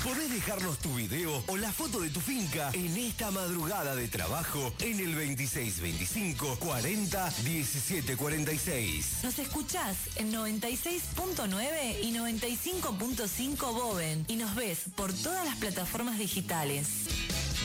Podés dejarnos tu video o la foto de tu finca en esta madrugada de trabajo en el 2625 40 17 46. Nos escuchás en 96.9 y 95.5 Boven y nos ves por todas las plataformas digitales.